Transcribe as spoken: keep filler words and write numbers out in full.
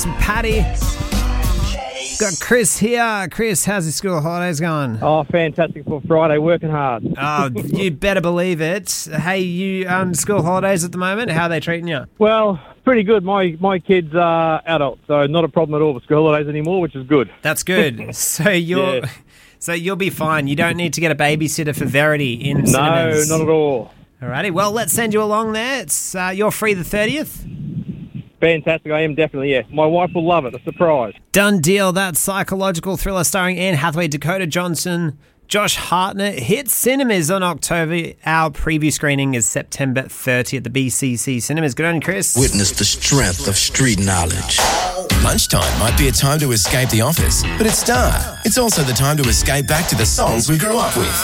Paddy. Got Chris here. Chris, how's your school holidays going? Oh, fantastic for Friday, working hard. Oh, you better believe it. Hey, you um, school holidays at the moment, how are they treating you? Well, pretty good. My my kids are adults, so not a problem at all for school holidays anymore, which is good. That's good. So you're, Yeah. so you'll be fine. You don't need to get a babysitter for Verity in No, cinemas. not at all. Alrighty, well, let's send you along there. It's uh, you're free the thirtieth. Fantastic, I am definitely, yeah. My wife will love it, a surprise. Done deal. That psychological thriller starring Anne Hathaway, Dakota Johnson, Josh Hartnett hits cinemas on October. Our preview screening is September thirtieth at the B C C Cinemas. Good on you, Chris. Witness the strength of street knowledge. Lunchtime might be a time to escape the office, but at Star, it's also the time to escape back to the songs we grew up with.